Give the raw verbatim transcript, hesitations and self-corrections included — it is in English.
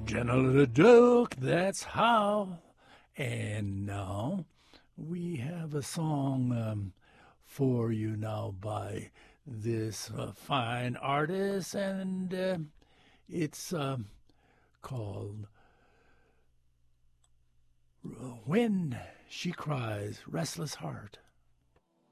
Gentle little duck, that's how. And now we have a song um, for you now by this uh, fine artist, and uh, it's uh, called When She Cries, Restless Heart.